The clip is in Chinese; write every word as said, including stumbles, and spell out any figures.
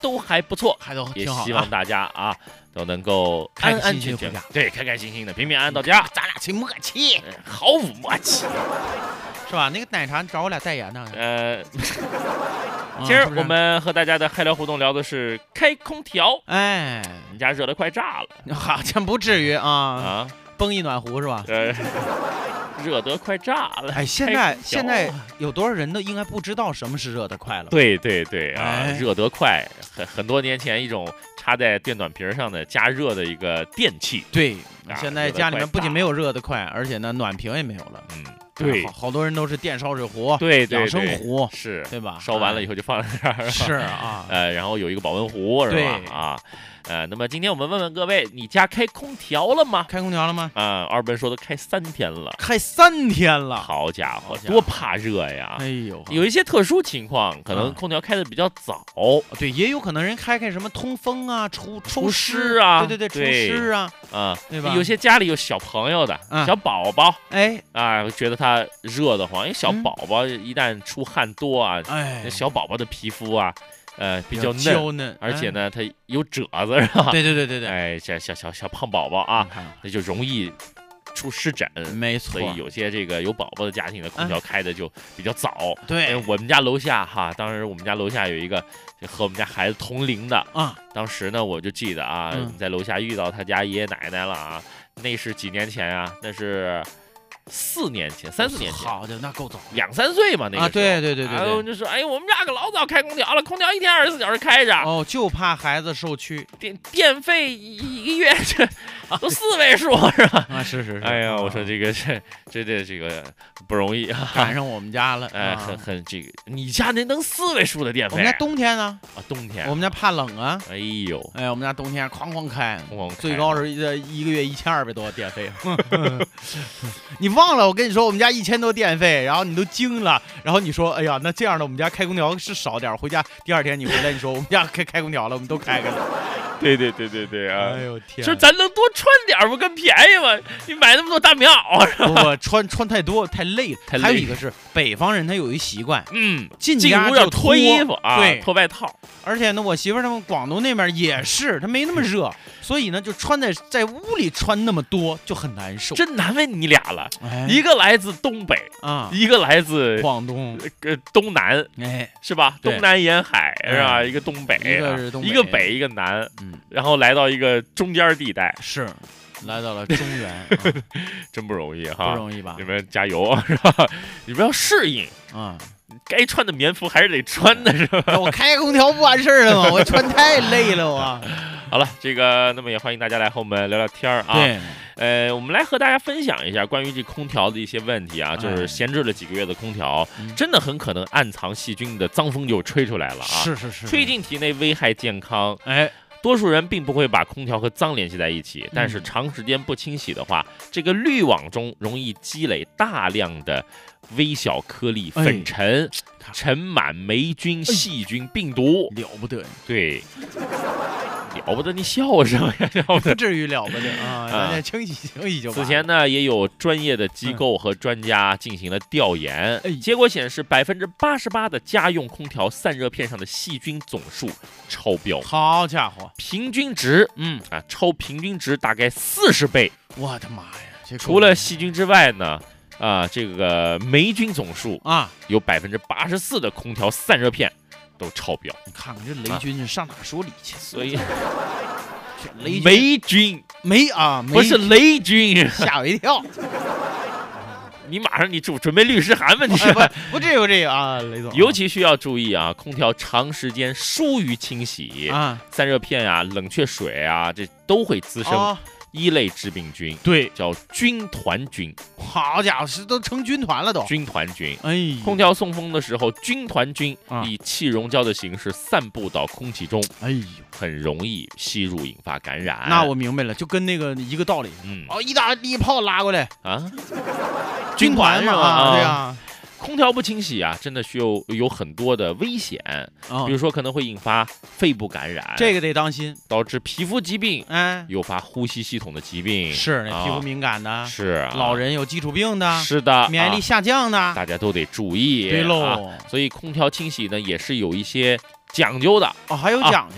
都还不错， 还都也挺好的啊。 希望大家啊都能够开安安全全开心心回家， 对，开开心心的平平安安到家， 咱俩最默契， 呃毫无默契。 是吧？那个奶茶找我俩代言呢。 呃， 嗯今儿是不是我们和大家的嗨聊互动聊的是开空调， 哎， 你家热得快炸了好像不至于啊， 啊， 崩一暖壶是吧？ 呃，热得快炸了。 哎，现开在空调现在有多少人都应该不知道什么是热得快了吧？ 对对对啊， 哎热得快，很很多年前一种插在电暖瓶上的加热的一个电器。 对， 啊现在家里面不仅没有热得快，而且呢暖瓶也没有了。 嗯， 哎对好好多人都是电烧水壶、 对对养生对， 壶， 是对吧？ 烧完了以后就放在这儿， 哎是啊， 呃，然后有一个保温壶是吧？ 对啊，呃，那么今天我们问问各位，你家开空调了吗？ 开空调了吗？ 啊，二本说都开三天了， 开三天了， 好家伙好，家伙多怕热呀！ 哎呦， 有一些特殊情况，可能啊空调开的比较早， 对，也有可能人开开什么通风啊、除除湿湿啊对对对，除对湿啊， 啊， 对吧有些家里有小朋友的、 啊小宝宝哎啊，觉得他热得慌，因为小嗯宝宝一旦出汗多啊， 哎那，小宝宝的皮肤啊，呃，比较嫩， 娇嫩， 而且哎， 呢，它有褶子是吧？ 对对对对对哎，小小小小胖宝宝啊， 你看那就容易出湿疹。 没错所，以有些这个有宝宝的家庭的空调开的就比较早。因对为我们家楼下哈，当时我们家楼下有一个就和我们家孩子同龄的， 啊， 当时呢我就记得啊， 嗯在楼下遇到他家爷爷奶奶了啊，那是几年前啊，那是四年前、三四年前， 好的，那够早两三岁嘛那个时候。 啊，对对对对对。 然后就说，哎，我们家可老早开空调了，空调一天二十四小时开着， 哦，就怕孩子受屈电电费一一个月这都四位数是吧？ 啊！是是是， 哎呀，我说啊这个这这这这个不容易啊， 赶上我们家了， 哎， 啊很很这个，你家能能四位数的电费？ 我们家冬天呢， 啊，冬天， 我们家怕冷啊， 哎呦， 哎，我们家冬天哐哐开， 哐哐开最高是一一个月一千二百多电费。你忘了？我跟你说，我们家一千多电费，然后你都惊了，然后你说，哎呀，那这样的我们家开空调是少点儿，回家第二天你回来，你说我们家开开空调了，我们都开开了。 对对对对对啊！ 哎呦天说咱能多穿点儿不更便宜吗？你买那么多大棉袄是吧？ 不不，穿穿太多太累了。 太累还有一个是北方人，他有一习惯， 嗯， 进进屋要家就脱衣服啊， 对， 脱外套。 而且呢，我媳妇儿他们广东那边也是，他没那么热，所以呢，就穿在在屋里穿那么多就很难受。 真难为你俩了， 哎一个来自东北， 啊， 一个来自广东， 呃东南， 哎， 是吧？ 对东南沿海是吧？ 哎一个东北， 一个是东北一个北，一个南， 嗯， 然后来到一个中间地带， 是来到了中原，啊真不容易不哈！ 容易吧你？们加油是吧？你们要适应， 啊， 该穿的棉服还是得穿的是吧？ 我开空调不完事儿了吗？我穿太累了，我。 好了，这个那么也欢迎大家来和我们聊聊天儿啊。 对， 呃，我们来和大家分享一下关于这空调的一些问题啊，就是哎闲置了几个月的空调， 嗯真的很可能暗藏细菌的脏风就吹出来了啊， 是是是， 吹进体内危害健康。 哎， 多数人并不会把空调和脏联系在一起，但是嗯长时间不清洗的话，这个滤网中容易积累大量的微小颗粒、 哎粉尘， 看盛满霉菌、细菌、病毒。 了不得， 对，了不得！你笑什么呀？了不不得！ 至于了不得啊！ 啊咱这清洗清洗就完了。 此前呢，也有专业的机构和专家进行了调研， 哎结果显示，百分之八十八的家用空调散热片上的细菌总数超标， 好家伙， 平均值嗯， 啊超平均值大概四十倍。 我的妈呀！这除了细菌之外呢，啊，这个霉菌总数啊， 有百分之八十四的空调散热片都超标， 你看看这雷军这上哪说理去？ 所以这雷军霉菌没啊，没不是雷军， 吓我一跳。 你马上你准准备律师函吧，你是哎。不不至于不至于啊，雷总。 尤其需要注意啊，空调长时间疏于清洗， 啊散热片啊、冷却水啊，这都会滋生啊， 一类致病菌， 对， 叫军团菌。 好家伙，是都成军团了都。 军团菌， 哎， 空调送风的时候，军团菌啊以气溶胶的形式散布到空气中， 哎呦， 很容易吸入，引发感染。 那我明白了，就跟那个一个道理。 嗯哦，一大一炮拉过来， 啊， 军团嘛， 是吧啊对呀， 空调不清洗啊，真的需要有很多的危险， 啊比如说可能会引发肺部感染， 这个得当心。 导致皮肤疾病， 哎， 诱发呼吸系统的疾病。 是那啊皮肤敏感的， 是啊老人有基础病的， 是的， 免疫力啊下降的， 大家都得注意。 对啊喽。 所以空调清洗呢也是有一些讲究的。 哦，还有啊讲究